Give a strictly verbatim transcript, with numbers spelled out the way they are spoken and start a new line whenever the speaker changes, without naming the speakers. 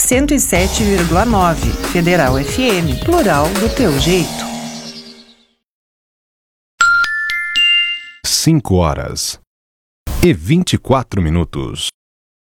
cento e sete vírgula nove. Federal F M, plural do teu jeito.
Cinco horas e vinte e quatro minutos.